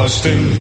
trusting.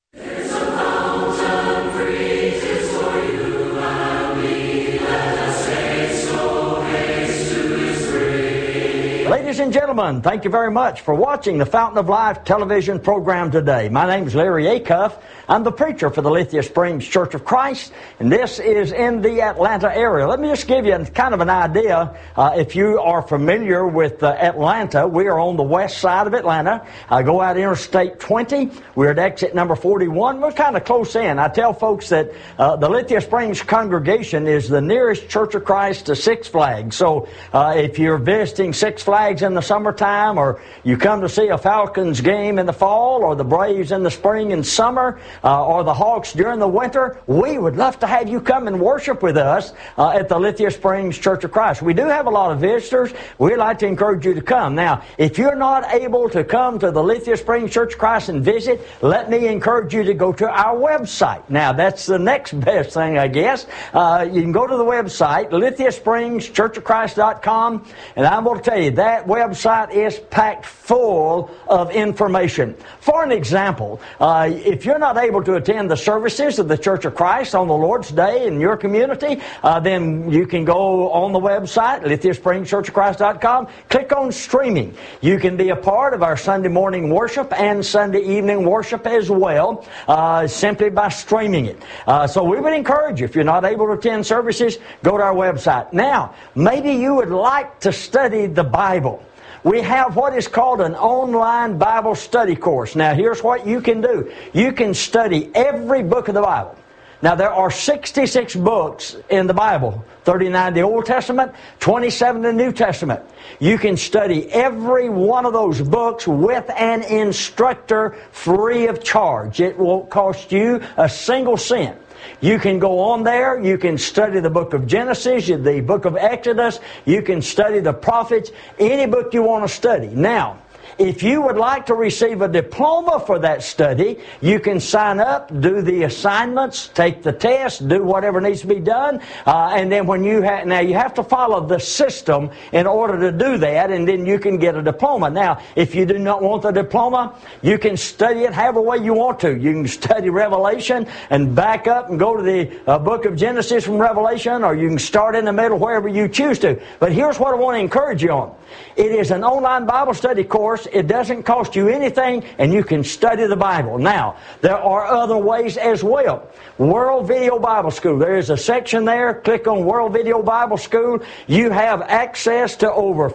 Ladies and gentlemen, thank you very much for watching the Fountain of Life television program today. My name is Larry Acuff. I'm the preacher for the Lithia Springs Church of Christ, and this is in the Atlanta area. Let me just give you kind of an idea. If you are familiar with Atlanta, we are on the west side of Atlanta. Go out Interstate 20. We're at exit number 41. We're kind of close in. I tell folks that the Lithia Springs congregation is the nearest Church of Christ to Six Flags. So if you're visiting Six Flags in the summertime, or you come to see a Falcons game in the fall, or the Braves in the spring and summer, or the Hawks during the winter, we would love to have you come and worship with us at the Lithia Springs Church of Christ. We do have a lot of visitors. We'd like to encourage you to come. Now, if you're not able to come to the Lithia Springs Church of Christ and visit, let me encourage you to go to our website. Now, that's the next best thing, I guess. You can go to the website, lithiasprings.churchofchrist.com, and I'm going to tell you, that website is packed full of information. For an example, if you're not able to attend the services of the Church of Christ on the Lord's Day in your community, then you can go on the website, lithiasprings.churchofchrist.com, click on streaming. You can be a part of our Sunday morning worship and Sunday evening worship as well, simply by streaming it. So we would encourage you, if you're not able to attend services, go to our website. Now, maybe you would like to study the Bible. We have what is called an online Bible study course. Now, here's what you can do. You can study every book of the Bible. Now, there are 66 books in the Bible, 39 in the Old Testament, 27 in the New Testament. You can study every one of those books with an instructor free of charge. It won't cost you a single cent. You can go on there, you can study the book of Genesis, the book of Exodus, you can study the prophets, any book you want to study. Now, if you would like to receive a diploma for that study, you can sign up, do the assignments, take the test, do whatever needs to be done, and then when you now you have to follow the system in order to do that, and then you can get a diploma. Now, if you do not want the diploma, you can study it however way you want to. You can study Revelation and back up and go to the book of Genesis from Revelation, or you can start in the middle wherever you choose to. But here's what I want to encourage you on. It is an online Bible study course. It doesn't cost you anything, and you can study the Bible. Now, there are other ways as well. World Video Bible School. There is a section there. Click on World Video Bible School. You have access to over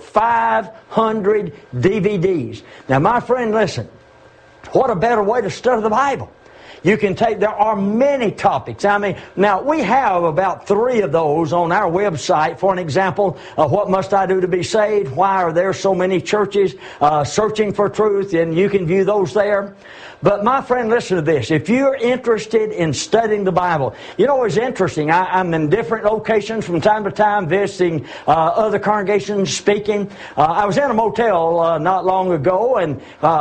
500 DVDs. Now, my friend, listen. What a better way to study the Bible. You can there are many topics. I mean, now we have about 3 of those on our website. For an example, what must I do to be saved? Why are there so many churches searching for truth? And you can view those there. But my friend, listen to this. If you're interested in studying the Bible, you know, it's interesting. I'm in different locations from time to time, visiting other congregations, speaking. I was in a motel not long ago, and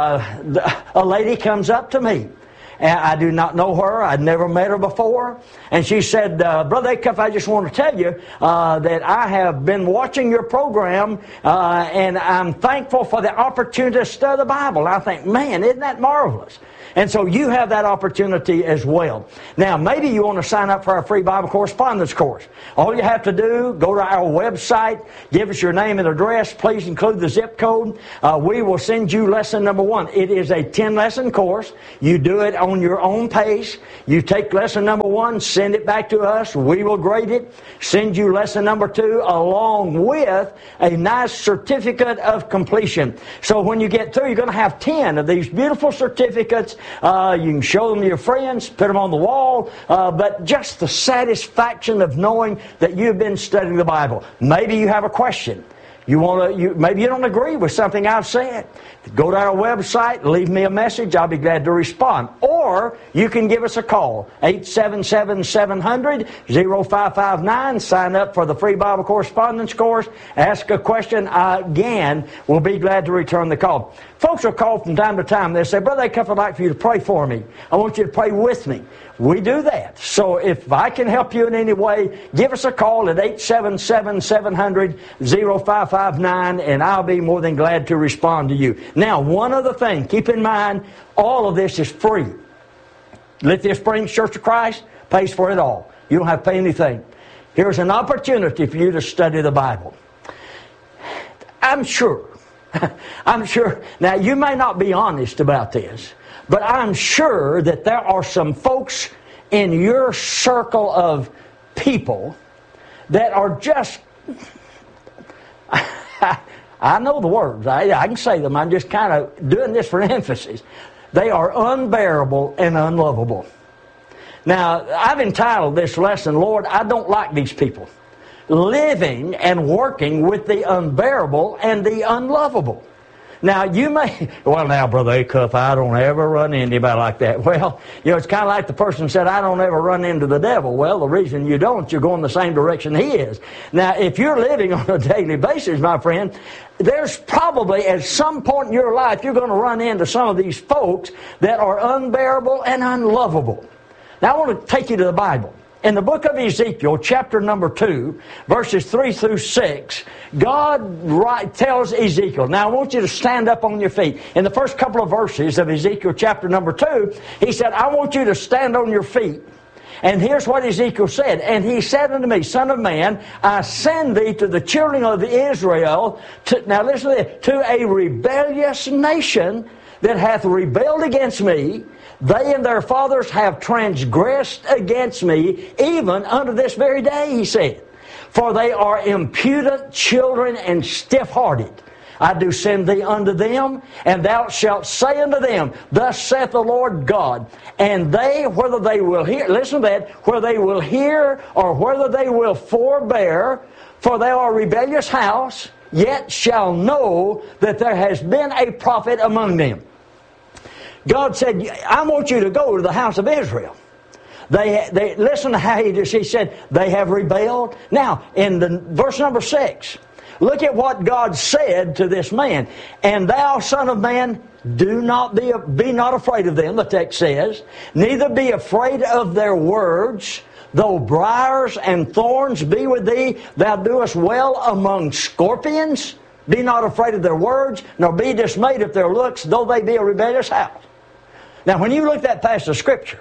a lady comes up to me. And I do not know her. I'd never met her before. And she said, Brother Acuff, I just want to tell you that I have been watching your program, and I'm thankful for the opportunity to study the Bible. And I think, man, isn't that marvelous? And so you have that opportunity as well. Now, maybe you want to sign up for our free Bible correspondence course. All you have to do, go to our website, give us your name and address. Please include the zip code. We will send you lesson number 1. It is a 10-lesson course. You do it on your own pace. You take lesson number 1, send it back to us. We will grade it, send you lesson number 2 along with a nice certificate of completion. So when you get through, you're going to have 10 of these beautiful certificates. You can show them to your friends, put them on the wall, but just the satisfaction of knowing that you've been studying the Bible. Maybe you have a question. Maybe you don't agree with something I've said. Go to our website, leave me a message. I'll be glad to respond. Or you can give us a call, 877-700-0559. Sign up for the free Bible correspondence course. Ask a question. Again, we'll be glad to return the call. Folks will call from time to time. They'll say, Brother Acuff, I'd like for you to pray for me. I want you to pray with me. We do that. So if I can help you in any way, give us a call at 877-700-0559, and I'll be more than glad to respond to you. Now, one other thing. Keep in mind, all of this is free. Lithia Springs Church of Christ pays for it all. You don't have to pay anything. Here's an opportunity for you to study the Bible. I'm sure. Now, you may not be honest about this, but I'm sure that there are some folks in your circle of people that are just... I know the words. I can say them. I'm just kind of doing this for emphasis. They are unbearable and unlovable. Now, I've entitled this lesson, Lord, I don't like these people. Living and working with the unbearable and the unlovable. Now, you may, well, now, Brother Acuff, I don't ever run into anybody like that. Well, it's kind of like the person said, I don't ever run into the devil. Well, the reason you don't, you're going the same direction he is. Now, if you're living on a daily basis, my friend, there's probably at some point in your life you're going to run into some of these folks that are unbearable and unlovable. Now, I want to take you to the Bible. In the book of Ezekiel, chapter number 2, verses 3 through 6, God tells Ezekiel, now I want you to stand up on your feet. In the first couple of verses of Ezekiel chapter number 2, he said, I want you to stand on your feet. And here's what Ezekiel said. And he said unto me, Son of man, I send thee to the children of Israel, now listen to this, to a rebellious nation that hath rebelled against me. They and their fathers have transgressed against me, even unto this very day, he said. For they are impudent children and stiff-hearted. I do send thee unto them, and thou shalt say unto them, Thus saith the Lord God. And they, whether they will hear, listen to that, whether they will hear or whether they will forbear, for they are a rebellious house, yet shall know that there has been a prophet among them. God said, I want you to go to the house of Israel. They listen to how he said, they have rebelled. Now, in the verse number 6, look at what God said to this man. And thou, son of man, be not afraid of them, the text says, neither be afraid of their words, though briars and thorns be with thee, thou doest well among scorpions. Be not afraid of their words, nor be dismayed at their looks, though they be a rebellious house. Now, when you look that past the Scripture,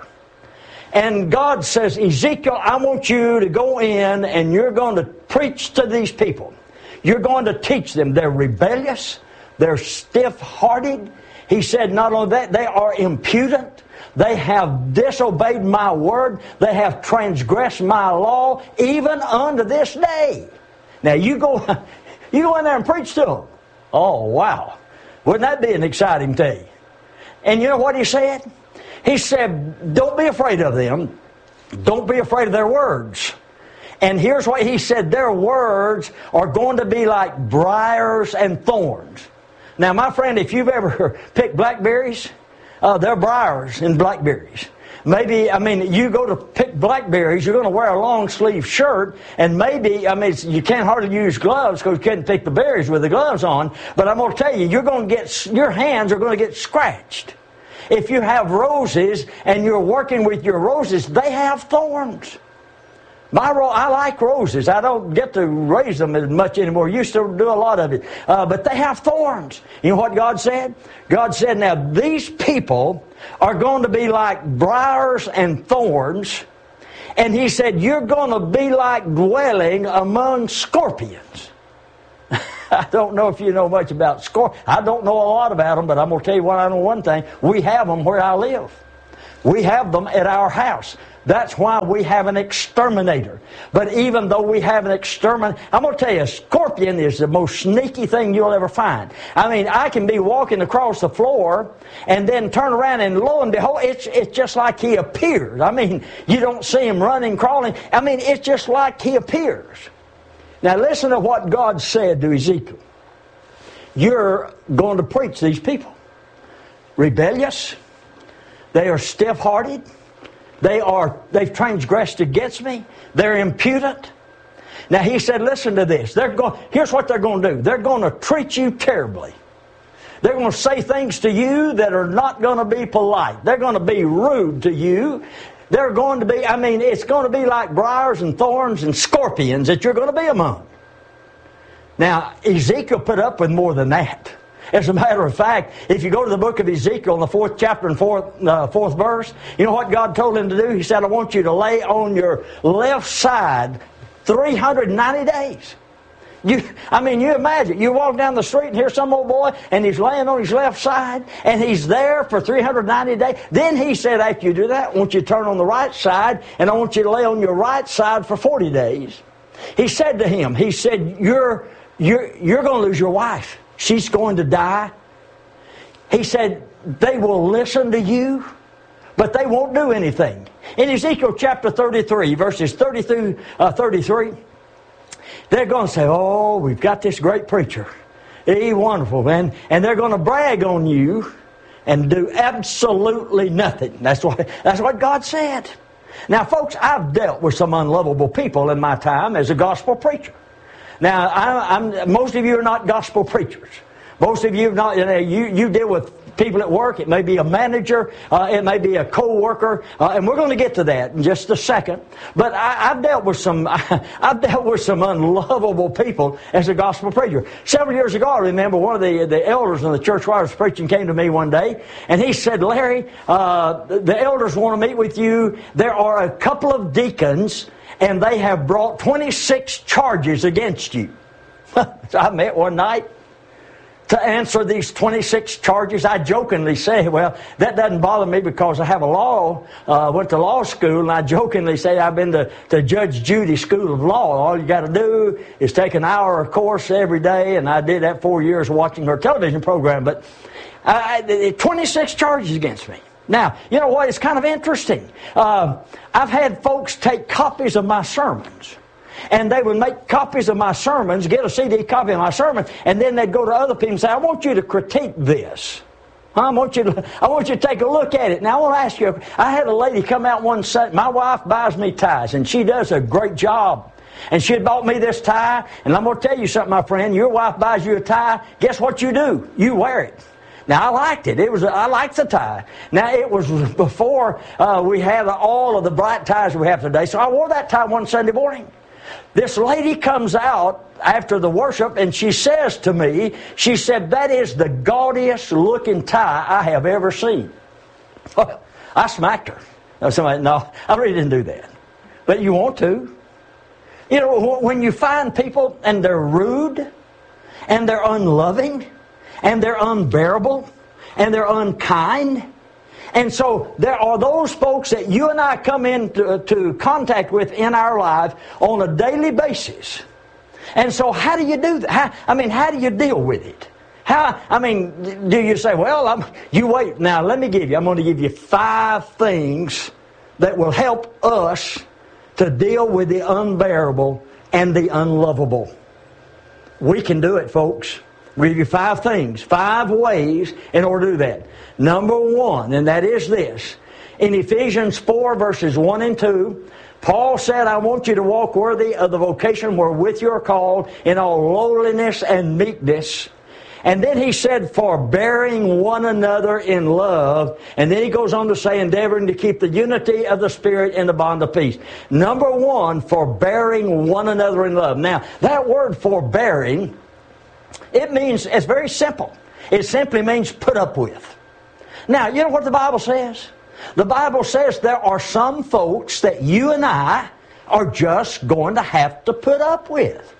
and God says, Ezekiel, I want you to go in and you're going to preach to these people. You're going to teach them. They're rebellious. They're stiff-hearted. He said not only that, they are impudent. They have disobeyed my word. They have transgressed my law, even unto this day. Now, you go in there and preach to them. Oh, wow. Wouldn't that be an exciting day? And you know what he said? He said, don't be afraid of them. Don't be afraid of their words. And here's what he said. Their words are going to be like briars and thorns. Now, my friend, if you've ever picked blackberries, they're briars and blackberries. Maybe, you go to pick blackberries, you're going to wear a long sleeve shirt, and maybe, you can't hardly use gloves because you can't pick the berries with the gloves on, but I'm going to tell you, your hands are going to get scratched. If you have roses and you're working with your roses, they have thorns. I like roses. I don't get to raise them as much anymore. Used to do a lot of it. But they have thorns. You know what God said? God said, now these people are going to be like briars and thorns. And He said, you're going to be like dwelling among scorpions. I don't know if you know much about scorpions. I don't know a lot about them, but I'm going to tell you what I know one thing. We have them where I live. We have them at our house. That's why we have an exterminator. But even though we have an exterminator, I'm going to tell you, a scorpion is the most sneaky thing you'll ever find. I can be walking across the floor and then turn around and lo and behold, it's just like he appears. You don't see him running, crawling. It's just like he appears. Now listen to what God said to Ezekiel. You're going to preach these people. Rebellious. They are stiff-hearted. They've transgressed against me. They're impudent. Now he said, listen to this. Here's what they're going to do. They're going to treat you terribly. They're going to say things to you that are not going to be polite. They're going to be rude to you. They're going to be, it's going to be like briars and thorns and scorpions that you're going to be among. Now, Ezekiel put up with more than that. As a matter of fact, if you go to the book of Ezekiel in the 4th chapter and 4th verse, you know what God told him to do? He said, I want you to lay on your left side 390 days. You imagine, you walk down the street and hear some old boy and he's laying on his left side and he's there for 390 days. Then he said, after you do that, I want you to turn on the right side and I want you to lay on your right side for 40 days. He said to him, you're going to lose your wife. She's going to die. He said, they will listen to you, but they won't do anything. In Ezekiel chapter 33, verses 30 through 33, they're going to say, oh, we've got this great preacher. He's wonderful, man. And they're going to brag on you and do absolutely nothing. That's what God said. Now, folks, I've dealt with some unlovable people in my time as a gospel preacher. Now, most of you are not gospel preachers. Most of you are not. You deal with people at work. It may be a manager. It may be a co-worker. And we're going to get to that in just a second. But I've dealt with some unlovable people as a gospel preacher. Several years ago, I remember one of the elders in the church where I was preaching came to me one day, and he said, Larry, the elders want to meet with you. There are a couple of deacons, and they have brought 26 charges against you. So I met one night to answer these 26 charges. I jokingly say, well, that doesn't bother me because I have went to law school, and I jokingly say I've been to Judge Judy School of Law. All you got to do is take an hour course every day, and I did that 4 years watching her television program. But 26 charges against me. Now, you know what? It's kind of interesting. I've had folks take copies of my sermons, and they would make copies of my sermons, get a CD copy of my sermon, and then they'd go to other people and say, I want you to critique this. I want you to take a look at it. Now, I want to ask you, I had a lady come out one Sunday. My wife buys me ties, and she does a great job. And she had bought me this tie, and I'm going to tell you something, my friend. Your wife buys you a tie, guess what you do? You wear it. Now, I liked it. I liked the tie. Now, it was before we had all of the bright ties we have today. So I wore that tie one Sunday morning. This lady comes out after the worship and she says to me, she said, that is the gaudiest looking tie I have ever seen. Well, I smacked her. No, I really didn't do that. But you want to. You know, when you find people and they're rude and they're unloving and they're unbearable, and they're unkind. And so there are those folks that you and I come into contact with in our life on a daily basis. And so how do you do that? How do you deal with it? Do you say, well, you wait. Now, I'm going to give you 5 things that will help us to deal with the unbearable and the unlovable. We can do it, folks. We'll give you 5 things, 5 ways in order to do that. Number 1, and that is this. In Ephesians 4, verses 1 and 2, Paul said, I want you to walk worthy of the vocation wherewith you are called in all lowliness and meekness. And then he said, forbearing one another in love. And then he goes on to say, endeavoring to keep the unity of the Spirit in the bond of peace. Number 1, forbearing one another in love. Now, that word forbearing, it's very simple. It simply means put up with. Now, you know what the Bible says? The Bible says there are some folks that you and I are just going to have to put up with.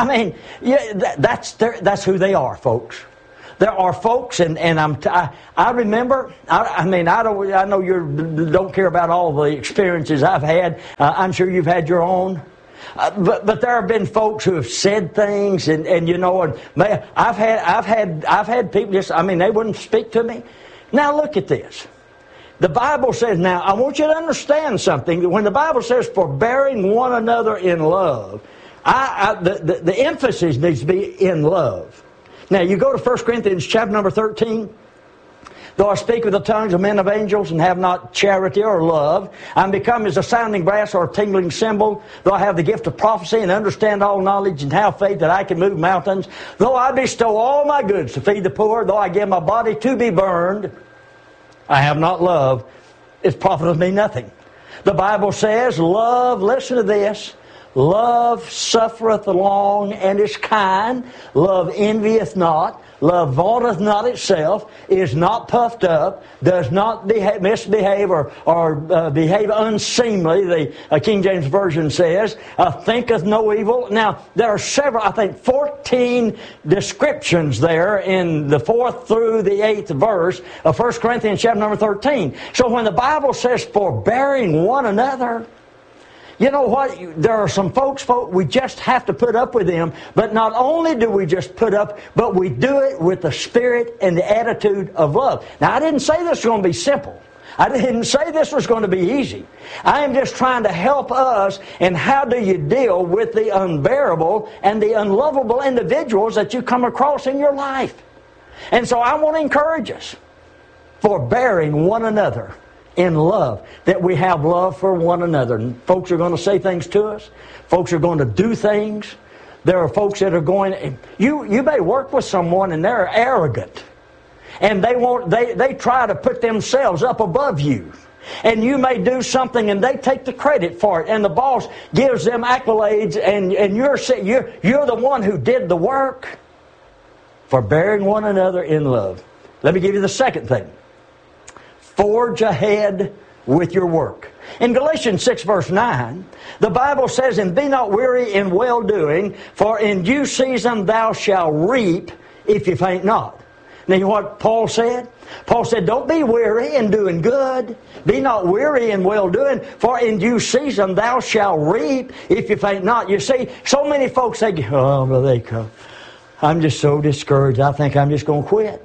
That's who they are, folks. There are folks, and I remember. I know you don't care about all the experiences I've had. I'm sure you've had your own. But there have been folks who have said things, and I've had people just, they wouldn't speak to me. Now look at this. The Bible says, now I want you to understand something. When the Bible says forbearing one another in love, the emphasis needs to be in love. Now you go to 1 Corinthians chapter number 13. Though I speak with the tongues of men of angels and have not charity or love, I'm become as a sounding brass or a tingling cymbal. Though I have the gift of prophecy and understand all knowledge and have faith that I can move mountains. Though I bestow all my goods to feed the poor. Though I give my body to be burned, I have not love. It profiteth me nothing. The Bible says, love, listen to this, love suffereth long and is kind. Love envieth not. Love vaunteth not itself, is not puffed up, does not misbehave or behave unseemly, the King James Version says, thinketh no evil. Now, there are several, I think 14 descriptions there in the 4th through the 8th verse of 1 Corinthians chapter number 13. So when the Bible says, forbearing one another, you know what? There are some folks, we just have to put up with them. But not only do we just put up, but we do it with the spirit and the attitude of love. Now, I didn't say this was going to be simple. I didn't say this was going to be easy. I am just trying to help us in how do you deal with the unbearable and the unlovable individuals that you come across in your life. And so I want to encourage us, forbearing one another in love, that we have love for one another. And folks are going to say things to us. Folks are going to do things. There are folks that are going, you may work with someone and they're arrogant. And they try to put themselves up above you. And you may do something and they take the credit for it. And the boss gives them accolades and you're the one who did the work. Forbearing one another in love. Let me give you the second thing. Forge ahead with your work. In Galatians 6 verse 9, the Bible says, and be not weary in well-doing, for in due season thou shalt reap if you faint not. Now you know what Paul said? Paul said, don't be weary in doing good. Be not weary in well-doing, for in due season thou shalt reap if you faint not. You see, so many folks say, oh, Brother Aco, I'm just so discouraged. I think I'm just going to quit.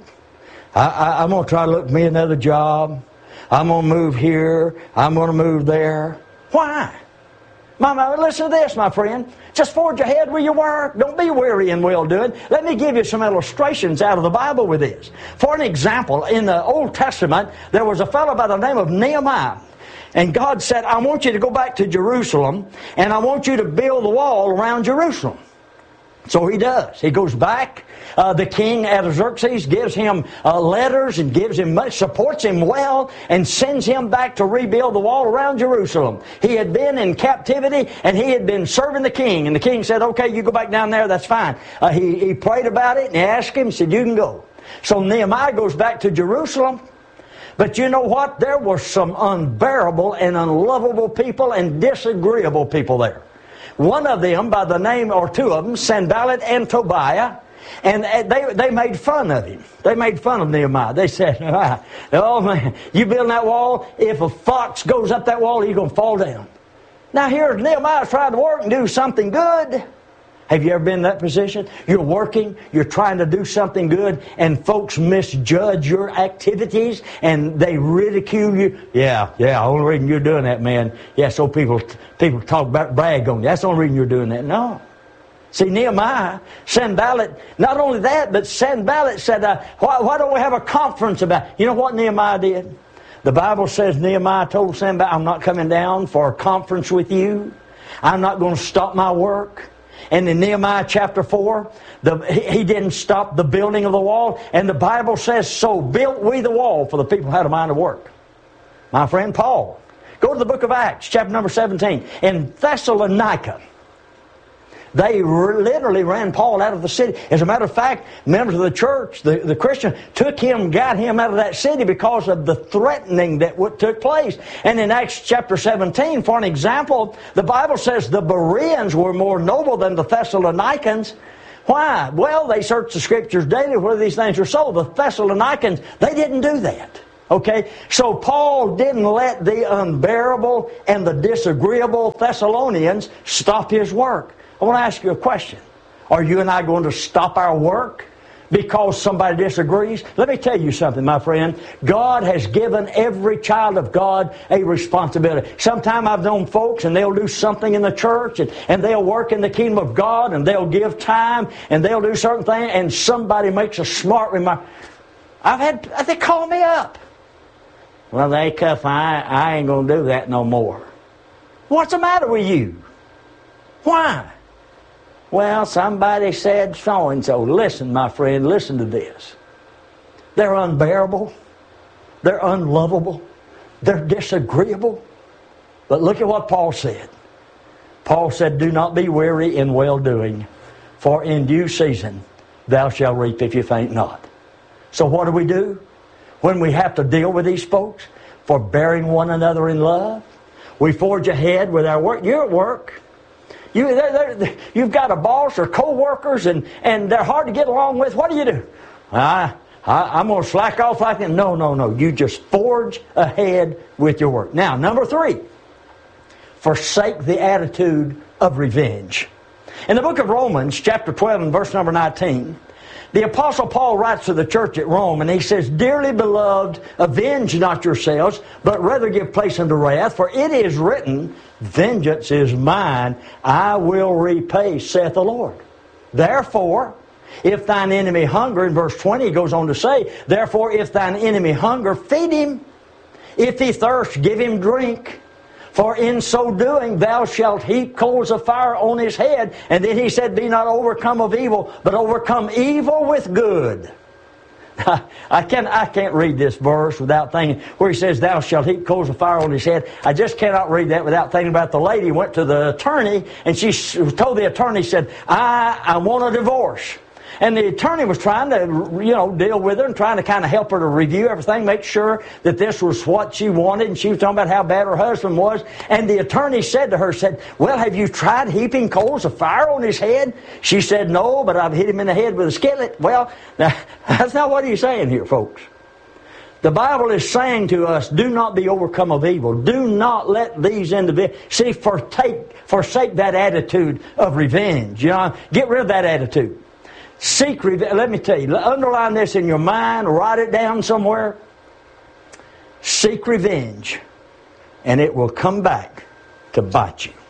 I'm going to try to look for me another job. I'm going to move here. I'm going to move there. Why? Mama, listen to this, my friend. Just forge ahead with your work. Don't be weary in well-doing. Let me give you some illustrations out of the Bible with this. For an example, in the Old Testament, there was a fellow by the name of Nehemiah. And God said, I want you to go back to Jerusalem, and I want you to build the wall around Jerusalem. So he does. He goes back. The king Artaxerxes gives him letters and gives him much, supports him well, and sends him back to rebuild the wall around Jerusalem. He had been in captivity and he had been serving the king. And the king said, okay, you go back down there, that's fine. He prayed about it and he asked him, he said, you can go. So Nehemiah goes back to Jerusalem. But you know what? There were some unbearable and unlovable people and disagreeable people there. One of them, by the name, or two of them, Sanballat and Tobiah, and they made fun of him. They made fun of Nehemiah. They said, oh man, you building that wall, if a fox goes up that wall, he's going to fall down. Now here's Nehemiah trying to work and do something good. Have you ever been in that position? You're working, you're trying to do something good, and folks misjudge your activities, and they ridicule you. Yeah, only reason you're doing that, man. Yeah, so people talk about, brag on you. That's the only reason you're doing that. No. See, Nehemiah, Sanballat, not only that, but Sanballat said, why don't we have a conference about it? You know what Nehemiah did? The Bible says Nehemiah told Sanballat, I'm not coming down for a conference with you. I'm not going to stop my work. And in Nehemiah chapter 4, he didn't stop the building of the wall. And the Bible says, so built we the wall, for the people had a mind to work. My friend Paul, go to the book of Acts, chapter number 17. In Thessalonica, they literally ran Paul out of the city. As a matter of fact, members of the church, the Christian, got him out of that city because of the threatening that took place. And in Acts chapter 17, for an example, the Bible says the Bereans were more noble than the Thessalonians. Why? Well, they searched the Scriptures daily whether these things were so. The Thessalonians, they didn't do that. Okay? So Paul didn't let the unbearable and the disagreeable Thessalonians stop his work. I want to ask you a question. Are you and I going to stop our work because somebody disagrees? Let me tell you something, my friend. God has given every child of God a responsibility. Sometimes I've known folks and they'll do something in the church and they'll work in the kingdom of God and they'll give time and they'll do certain things and somebody makes a smart remark. They call me up. Well, they cuff, I ain't going to do that no more. What's the matter with you? Why? Well, somebody said so-and-so. Listen, my friend, listen to this. They're unbearable. They're unlovable. They're disagreeable. But look at what Paul said. Paul said, do not be weary in well-doing, for in due season thou shalt reap if you faint not. So what do? When we have to deal with these folks? Forbearing one another in love. We forge ahead with our work. You're at work. You've got a boss or co-workers and they're hard to get along with. What do? I'm going to slack off like that. No. You just forge ahead with your work. Now, number 3. Forsake the attitude of revenge. In the book of Romans, chapter 12 and verse number 19, the Apostle Paul writes to the church at Rome, and he says, Dearly beloved, avenge not yourselves, but rather give place unto wrath, for it is written, Vengeance is mine, I will repay, saith the Lord. Therefore, if thine enemy hunger, in verse 20 he goes on to say, Therefore, if thine enemy hunger, feed him. If he thirst, give him drink. For in so doing thou shalt heap coals of fire on his head. And then he said, Be not overcome of evil, but overcome evil with good. I can't read this verse without thinking, where he says, Thou shalt heap coals of fire on his head. I just cannot read that without thinking about the lady who went to the attorney, and she told the attorney, said, I want a divorce. And the attorney was trying to, deal with her and trying to kind of help her to review everything, make sure that this was what she wanted. And she was talking about how bad her husband was. And the attorney said to her, Well, have you tried heaping coals of fire on his head? She said, No, but I've hit him in the head with a skillet. Well, now, that's not what he's saying here, folks. The Bible is saying to us, do not be overcome of evil. Do not let these individuals, forsake that attitude of revenge. Get rid of that attitude. Seek revenge. Let me tell you, underline this in your mind, write it down somewhere. Seek revenge, and it will come back to bite you.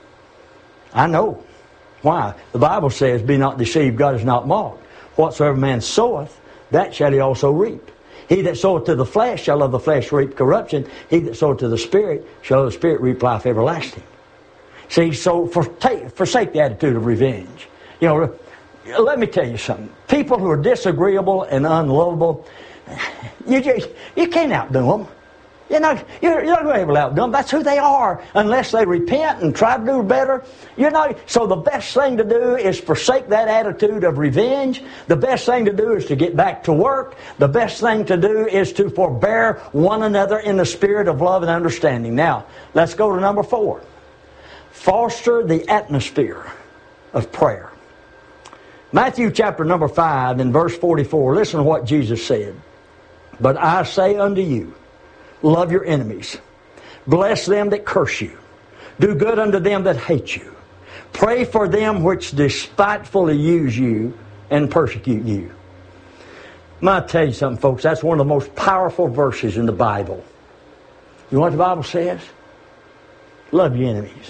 I know. Why? The Bible says, Be not deceived, God is not mocked. Whatsoever man soweth, that shall he also reap. He that soweth to the flesh shall of the flesh reap corruption. He that soweth to the Spirit shall of the Spirit reap life everlasting. See, so forsake the attitude of revenge. Let me tell you something. People who are disagreeable and unlovable, you can't outdo them. You're not going to be able to outdo them. That's who they are, unless they repent and try to do better. So the best thing to do is forsake that attitude of revenge. The best thing to do is to get back to work. The best thing to do is to forbear one another in the spirit of love and understanding. Now, let's go to number 4. Foster the atmosphere of prayer. Matthew chapter number 5 and verse 44, listen to what Jesus said. But I say unto you, love your enemies. Bless them that curse you. Do good unto them that hate you. Pray for them which despitefully use you and persecute you. I'm going to tell you something, folks. That's one of the most powerful verses in the Bible. You know what the Bible says? Love your enemies.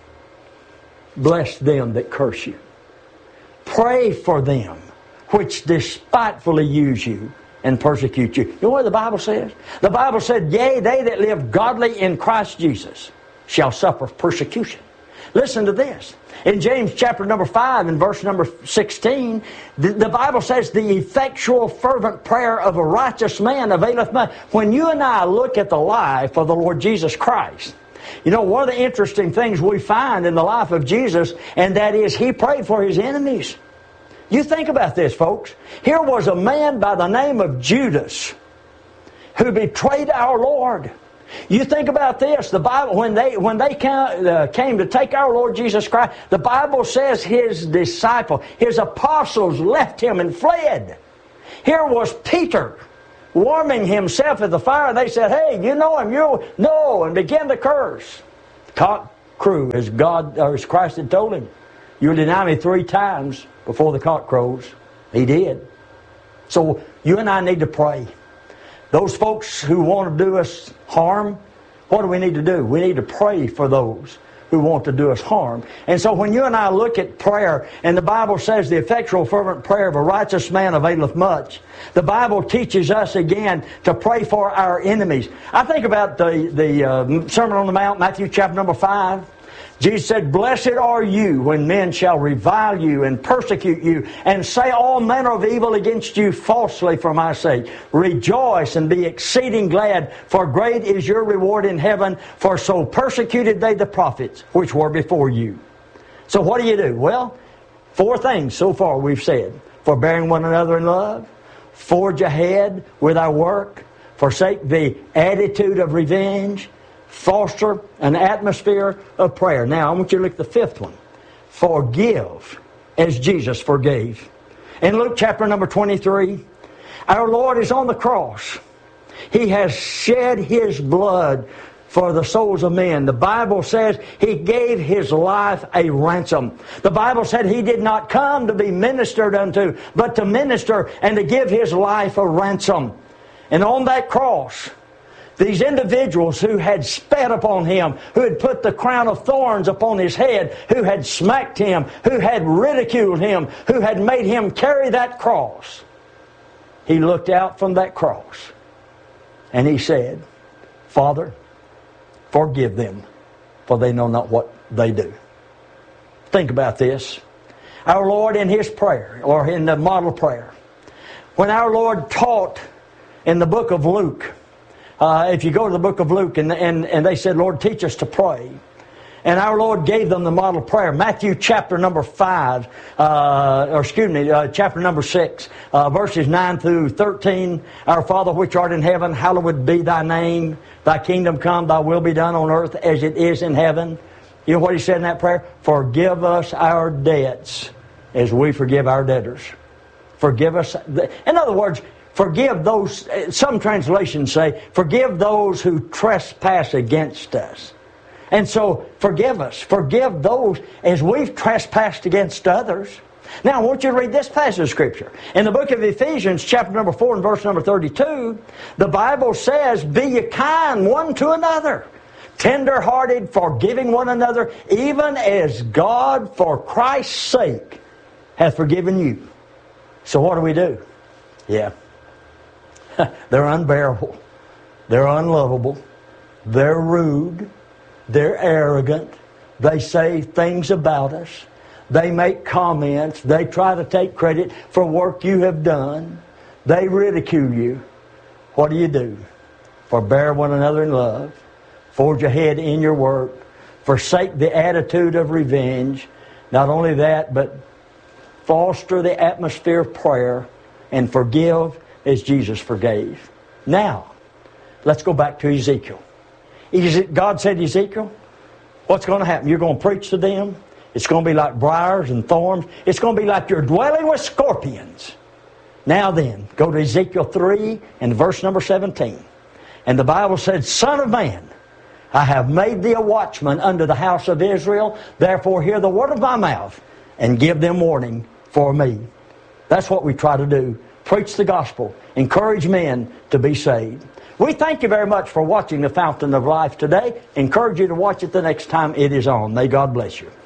Bless them that curse you. Pray for them which despitefully use you and persecute you. You know what the Bible says? The Bible said, Yea, they that live godly in Christ Jesus shall suffer persecution. Listen to this. In James chapter number 5 and verse number 16, the Bible says, The effectual fervent prayer of a righteous man availeth much. When you and I look at the life of the Lord Jesus Christ, one of the interesting things we find in the life of Jesus, and that is He prayed for His enemies. You think about this, folks. Here was a man by the name of Judas who betrayed our Lord. You think about this. The Bible, when they came to take our Lord Jesus Christ, the Bible says His apostles left Him and fled. Here was Peter warming himself at the fire, and they said, Hey, you know him, no, and began to curse. The cock crew, as Christ had told him, You'll deny me 3 times before the cock crows. He did. So you and I need to pray. Those folks who want to do us harm, what do we need to do? We need to pray for those who want to do us harm. And so when you and I look at prayer, and the Bible says the effectual fervent prayer of a righteous man availeth much, the Bible teaches us again to pray for our enemies. I think about the Sermon on the Mount, Matthew chapter number 5. Jesus said, "Blessed are you when men shall revile you and persecute you and say all manner of evil against you falsely for my sake. Rejoice and be exceeding glad, for great is your reward in heaven, for so persecuted they the prophets which were before you." So what do? Well, 4 things so far we've said. Forbearing one another in love, forge ahead with our work, forsake the attitude of revenge, foster an atmosphere of prayer. Now, I want you to look at the 5th one. Forgive as Jesus forgave. In Luke chapter number 23, our Lord is on the cross. He has shed His blood for the souls of men. The Bible says He gave His life a ransom. The Bible said He did not come to be ministered unto, but to minister and to give His life a ransom. And on that cross, these individuals who had spat upon Him, who had put the crown of thorns upon His head, who had smacked Him, who had ridiculed Him, who had made Him carry that cross, He looked out from that cross and He said, "Father, forgive them, for they know not what they do." Think about this. Our Lord in His prayer, or in the model prayer, when our Lord taught in the book of Luke, if you go to the book of Luke and they said, "Lord, teach us to pray." And our Lord gave them the model prayer. Matthew chapter number 5, chapter number 6, verses 9 through 13. "Our Father which art in heaven, hallowed be thy name. Thy kingdom come, thy will be done on earth as it is in heaven." You know what He said in that prayer? "Forgive us our debts as we forgive our debtors." Forgive us. In other words, forgive those, some translations say, forgive those who trespass against us. And so, forgive us. Forgive those as we've trespassed against others. Now, I want you to read this passage of Scripture. In the book of Ephesians, chapter number 4 and verse number 32, the Bible says, "Be ye kind one to another, tender-hearted, forgiving one another, even as God, for Christ's sake, hath forgiven you." So what do? Yeah. They're unbearable. They're unlovable. They're rude. They're arrogant. They say things about us. They make comments. They try to take credit for work you have done. They ridicule you. What do? Forbear one another in love. Forge ahead in your work. Forsake the attitude of revenge. Not only that, but foster the atmosphere of prayer and forgive as Jesus forgave. Now, let's go back to Ezekiel. God said to Ezekiel, what's going to happen? You're going to preach to them. It's going to be like briars and thorns. It's going to be like you're dwelling with scorpions. Now then, go to Ezekiel 3 and verse number 17. And the Bible said, "Son of man, I have made thee a watchman unto the house of Israel. Therefore hear the word of my mouth and give them warning for me." That's what we try to do. Preach the gospel. Encourage men to be saved. We thank you very much for watching The Fountain of Life today. Encourage you to watch it the next time it is on. May God bless you.